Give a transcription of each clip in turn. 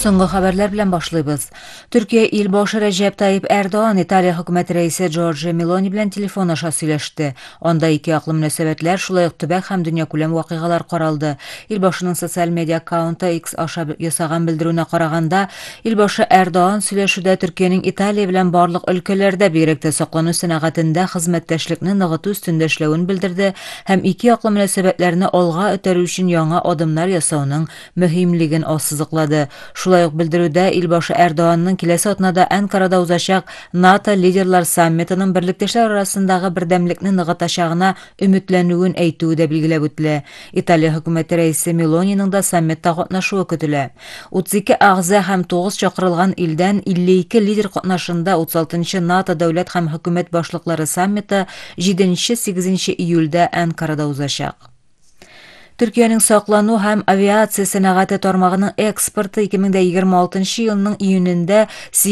Соңгы хәбәрләр белән башлыйбыз. Төркия ил башы Рәҗәп Таyyip Эрдоğan Италия хөкүмәт рәисе Джорджо Мелони белән телефон аша сөйләште. Анда ике яклы мөнәсәбәтләр, шулай ук төбәк һәм дөньякүләм вакыйгалар каралды. Ил башының социаль медиа аккаунты X аша ясаган белдерүенә караганда, ил башы Эрдоğan сөйләшүдә Төркиянең Италия белән барлык өлкәләрдә бигрәк тә саклану сәнәгатендә хезмәттәшлекне ныгыту өстендә эшләвен белдерде һәм ике яклы мөнәсәбәтләрне алга үтәрү өчен яңа адымнар ясауның мөһимлеген ассызыклады. Шулай ук белдерүдә ил башы Эрдоğanның киләсе атнада Анкарада узачак НАТО лидерлар саммитының берлектәшләр арасындагы бердәмлекне ныгытачагына өметләнүен әйтүе дә билгеләп үтелә. Италия хөкүмәте рәисе Мелониның да саммитта катнашуы көтелә. 32 агъза һәм 9 чакырылган илдән 52 лидер катнашында 36-нчы НАТО дәүләт һәм хөкүмәт башлыклары саммиты 7-8 июльдә Анкарада узачак. Төркиянең саклану һәм авиация сәнәгате тармагының экспорты 2026 елның июнендә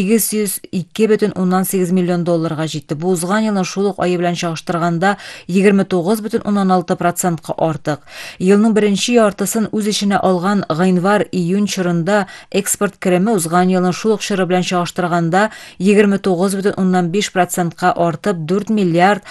802,8 миллион долларга җитте. Бу узган елның шул ук айы белән чагыштырганда 29,6% артык. Елның беренче яртысын үз эченә алган гыйнвар-июнь чорында экспорт кереме узган елның шул ук чоры белән чагыштырганда 29,5% артып 4 миллиард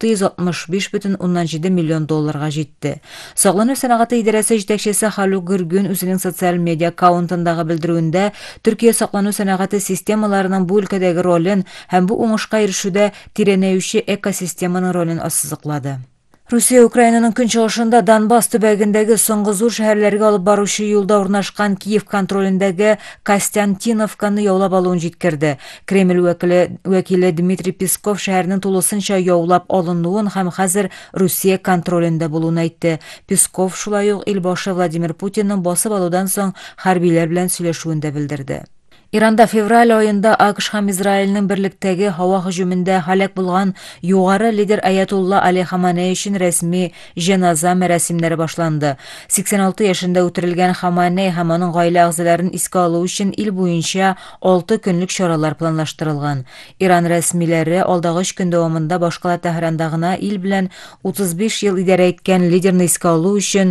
665,7 миллион долларга җитте. Саклану сәнәгате идарәсе җитәкчесе Халук Гөргün үзенең социаль медиа аккаунтындагы белдерүендә Төркия саклану сәнәгате системаларының бу өлкәдәге ролен һәм бу уңышка ирешүдә тирәнәюче экосистеманың ролен ассызыклады. Русия Украинаның көнчыгышында Донбасс төбәгендәге соңгы зур шәһәрләргә алып баручы юлда урнашкан Киев контролендәге Костянтиновканы яулап алуын җиткерде. Кремль вәкиле Дмитрий Песков шәһәрнең тулысынча яулап алынуын һәм хәзер Русия контролендә булуын әйтте. Песков шулай ук ил башы Владимир Путинның басып алудан соң хәрбиләр белән сөйләшүен дә белдерде. Иранда февраль айында АКШ һәм Израильнең берлектәге һава һөҗүмендә һәлак булган югары лидер Аятулла Али Хаманей өчен рәсми җеназа мәрасимнәре башланды. 86 яшендә үтерелгән Хаманей һәм аның гаилә әгъзаларын искә алу өчен ил буенча 6 көнлек чаралар планлаштырылган. Иран рәсмиләре алдагы 3 көн дәвамында башкала Тәһранда гына ил белән 35 ел идарә иткән лидерны искә алу өчен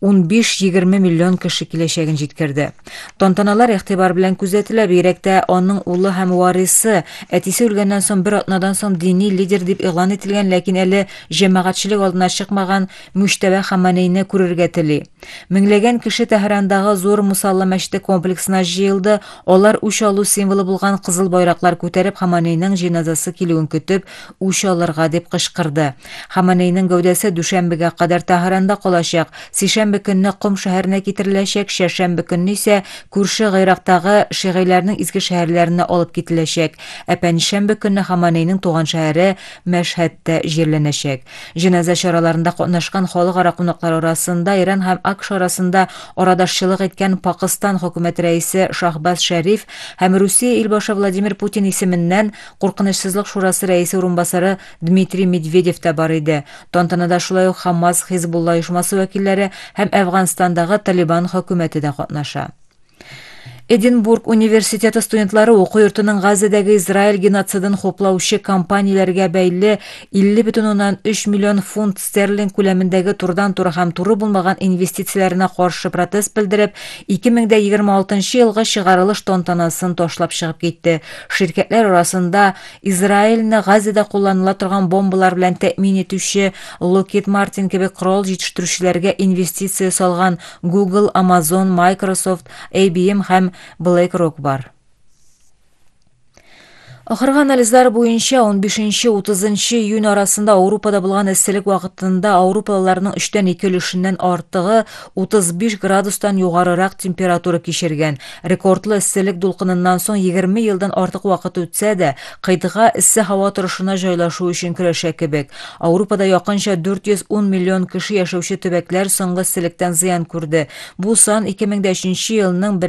15-20 миллион кеше киләчәген җиткерде. Тантаналар игътибар белән күзәтелә, бигрәк тә аның улы һәм варисы, әтисе үлгәннән соң бер атнадан соң дини лидер дип игълан ителгән, ләкин әле җәмәгатьчелек алдына чыкмаган Мөҗтәбә Хаманейне күрергә тели. Меңләгән кеше Тәһрандагы зур Мусалла мәчете комплексына җыелды. Алар үч алу символы булган кызыл байраклар күтәреп Хаманейның җеназасы килүен көтеп, үч алырга дип кычкырды. Хаманейның гәүдәсе дүшәмбегә кадәр Тәһранда калачак. Шәмбе көнне Ком шәһәренә китереләчәк, шәмбе көнне исә күрше Гыйрактагы шигыләрнең изге шәһәрләренә алып кителәчәк. Пәнҗшәмбе көнне Хаманейның туган шәһәре Мәшһәдтә җирләнәчәк. Җеназа чараларында катнашкан халыкара кунаклар арасында Иран һәм АКШ арасында арадашчылык иткән Пакистан хөкүмәт рәисе Шахбаз Шәриф һәм Русия илбашы Владимир Путин исеменнән Куркынычсызлык шурасы рәисе урынбасары Дмитрий Медведев та бар иде. Тантанада шулай ук Хамас, Хизбулла оешмасы вәкилләре һәм Әфганстандагы Талибан хөкүмәте дә катнаша. Эдинбург университеты студентлары уку йортының Газадагы Израиль геноцидын хуплаучы компанияләргә бәйле 50,3 миллион фунт стерлинг күләмендәге турдан-туры һәм туры булмаган инвестицияләренә каршы протест белдереп, 2026 елгы чыгарылыш тантанасын ташлап чыгып китте. Ширкәтләр арасында Израильне Газада кулланыла торган бомбалар белән тәэмин итүче Lockheed Martin кебек корал җитештерүчеләргә инвестиция салган Google, Amazon, Microsoft, IBM һәм BlackRock бар. Ахыргы анализлар буенча 15-30 июнь арасында Ауропада булган эсселек вакытында Ауропалыларның 3-тән 2 өлешеннән артыгы 35 градустан югарырак температура кичергән. Рекордлы эсселек дулкыныннан соң 20 елдан артык вакыт үтсә дә, кыйтга эссе һава торышына җайлашу өчен көрәшә кебек. Ауропада якынча 410 миллион кеше яшәүче төбәкләр соңгы эсселектән зыян күрде. Бу сан 2003 елның